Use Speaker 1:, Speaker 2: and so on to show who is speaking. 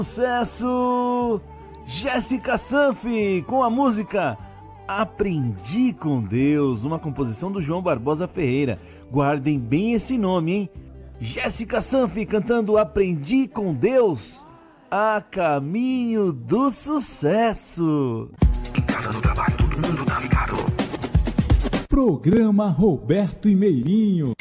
Speaker 1: Sucesso! Jéssica Sanfi com a música Aprendi com Deus, uma composição do João Barbosa Ferreira. Guardem bem esse nome, hein? Jéssica Sanfi cantando Aprendi com Deus, a caminho do sucesso.
Speaker 2: Em casa, no trabalho, todo mundo tá ligado.
Speaker 3: Programa Roberto e Meirinho.